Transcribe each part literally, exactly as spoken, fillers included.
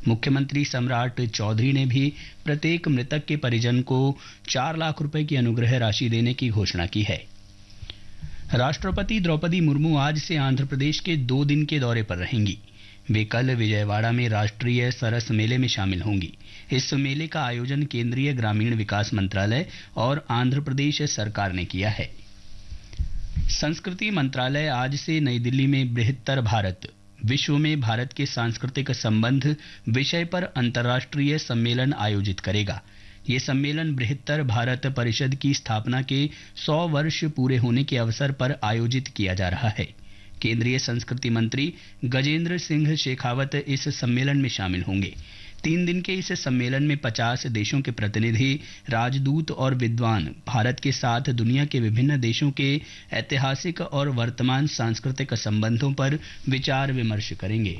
मुख्यमंत्री सम्राट चौधरी ने भी प्रत्येक मृतक के परिजन को चार लाख रुपए की अनुग्रह राशि देने की घोषणा की है। राष्ट्रपति द्रौपदी मुर्मू आज से आंध्र प्रदेश के दो दिन के दौरे पर रहेंगी। वे कल विजयवाड़ा में राष्ट्रीय सरस मेले में शामिल होंगी। इस मेले का आयोजन केंद्रीय ग्रामीण विकास मंत्रालय और आंध्र प्रदेश सरकार ने किया है। संस्कृति मंत्रालय आज से नई दिल्ली में बृहत्तर भारत विश्व में भारत के सांस्कृतिक संबंध विषय पर अंतर्राष्ट्रीय सम्मेलन आयोजित करेगा। ये सम्मेलन बृहत्तर भारत परिषद की स्थापना के सौ वर्ष पूरे होने के अवसर पर आयोजित किया जा रहा है। केंद्रीय संस्कृति मंत्री गजेंद्र सिंह शेखावत इस सम्मेलन में शामिल होंगे। तीन दिन के इस सम्मेलन में पचास देशों के प्रतिनिधि, राजदूत और विद्वान भारत के साथ दुनिया के विभिन्न देशों के ऐतिहासिक और वर्तमान सांस्कृतिक संबंधों पर विचार विमर्श करेंगे।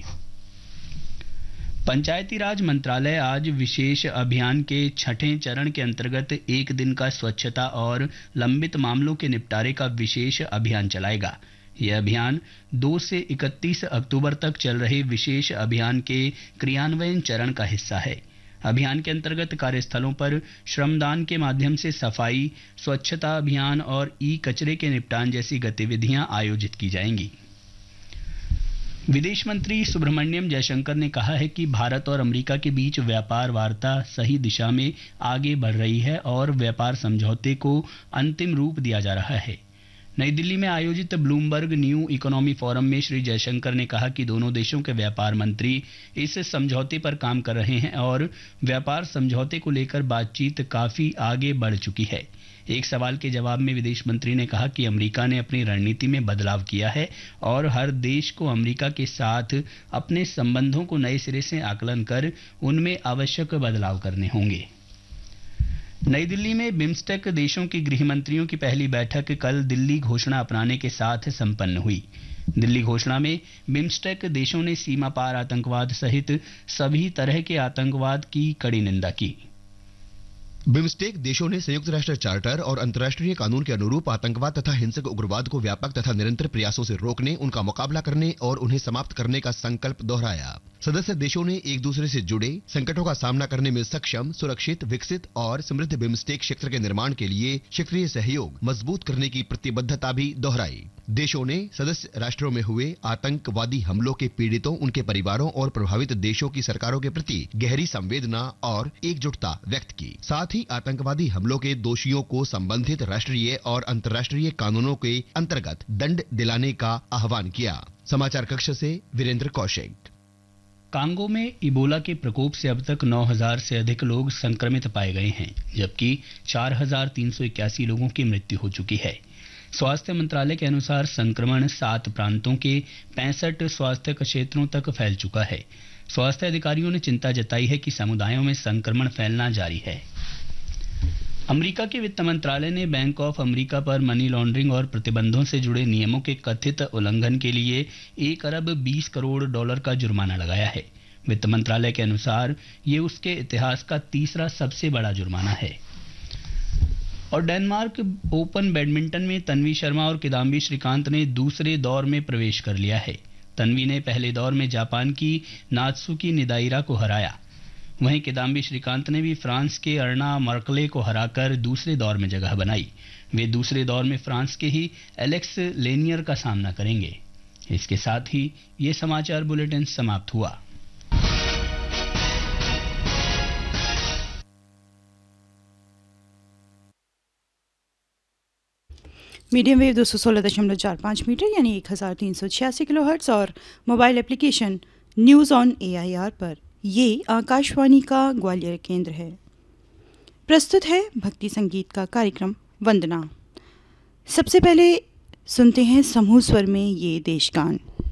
पंचायती राज मंत्रालय आज विशेष अभियान के छठें चरण के अंतर्गत एक दिन का स्वच्छता और लंबित मामलों के निपटारे का विशेष अभियान चलाएगा। यह अभियान दो से इकतीस अक्टूबर तक चल रहे विशेष अभियान के क्रियान्वयन चरण का हिस्सा है। अभियान के अंतर्गत कार्यस्थलों पर श्रमदान के माध्यम से सफाई, स्वच्छता अभियान और ई कचरे के निपटान जैसी गतिविधियां आयोजित की जाएंगी। विदेश मंत्री सुब्रमण्यम जयशंकर ने कहा है कि भारत और अमेरिका के बीच व्यापार वार्ता सही दिशा में आगे बढ़ रही है और व्यापार समझौते को अंतिम रूप दिया जा रहा है। नई दिल्ली में आयोजित ब्लूमबर्ग न्यू इकोनॉमी फोरम में श्री जयशंकर ने कहा कि दोनों देशों के व्यापार मंत्री इस समझौते पर काम कर रहे हैं और व्यापार समझौते को लेकर बातचीत काफी आगे बढ़ चुकी है। एक सवाल के जवाब में विदेश मंत्री ने कहा कि अमेरिका ने अपनी रणनीति में बदलाव किया है और हर देश को अमेरिका के साथ अपने संबंधों को नए सिरे से आकलन कर उनमें आवश्यक बदलाव करने होंगे। नई दिल्ली में बिम्स्टेक देशों के गृह मंत्रियों की पहली बैठक कल दिल्ली घोषणा अपनाने के साथ संपन्न हुई। दिल्ली घोषणा में बिम्स्टेक देशों ने सीमा पार आतंकवाद सहित सभी तरह के आतंकवाद की कड़ी निंदा की। बिम्स्टेक देशों ने संयुक्त राष्ट्र चार्टर और अंतर्राष्ट्रीय कानून के अनुरूप आतंकवाद तथा हिंसक उग्रवाद को व्यापक तथा निरंतर प्रयासों से रोकने, उनका मुकाबला करने और उन्हें समाप्त करने का संकल्प दोहराया। सदस्य देशों ने एक दूसरे से जुड़े संकटों का सामना करने में सक्षम, सुरक्षित, विकसित और समृद्ध बिम्स्टेक क्षेत्र के निर्माण के लिए क्षेत्रीय सहयोग मजबूत करने की प्रतिबद्धता भी दोहराई। देशों ने सदस्य राष्ट्रों में हुए आतंकवादी हमलों के पीड़ितों, उनके परिवारों और प्रभावित देशों की सरकारों के प्रति गहरी संवेदना और एकजुटता व्यक्त की। साथ ही आतंकवादी हमलों के दोषियों को संबंधित राष्ट्रीय और अंतर्राष्ट्रीय कानूनों के अंतर्गत दंड दिलाने का आह्वान किया। समाचार कक्ष से वीरेंद्र कौशिक। कांगो में इबोला के प्रकोप से अब तक नौ हज़ार से अधिक लोग संक्रमित पाए गए हैं, जबकि चार हज़ार तीन सौ इक्यासी लोगों की मृत्यु हो चुकी है। स्वास्थ्य मंत्रालय के अनुसार संक्रमण सात प्रांतों के पैंसठ स्वास्थ्य क्षेत्रों तक फैल चुका है। स्वास्थ्य अधिकारियों ने चिंता जताई है कि समुदायों में संक्रमण फैलना जारी है। अमेरिका के वित्त मंत्रालय ने बैंक ऑफ अमेरिका पर मनी लॉन्ड्रिंग और प्रतिबंधों से जुड़े नियमों के कथित उल्लंघन के लिए एक अरब बीस करोड़ डॉलर का जुर्माना लगाया है। वित्त मंत्रालय के अनुसार ये उसके इतिहास का तीसरा सबसे बड़ा जुर्माना है। और डेनमार्क ओपन बैडमिंटन में तन्वी शर्मा और किदाम्बी श्रीकांत ने दूसरे दौर में प्रवेश कर लिया है। तन्वी ने पहले दौर में जापान की नात्सुकी निदाइरा को हराया। वहीं किदाम्बी श्रीकांत ने भी फ्रांस के अर्ना मर्कले को हराकर दूसरे दौर में जगह बनाई। वे दूसरे दौर में फ्रांस के ही एलेक्स लेनियर का सामना करेंगे। इसके साथ ही ये समाचार बुलेटिन समाप्त हुआ। मीडियम वेव दो सौ सोलह दशमलव चार पाँच मीटर यानी एक हज़ार तीन सौ छियासी किलो हर्ट्ज और mobile application news on A I R पर ये आकाशवाणी का ग्वालियर केंद्र है। प्रस्तुत है भक्ति संगीत का कार्यक्रम वंदना। सबसे पहले सुनते हैं समूह स्वर में ये देशगान।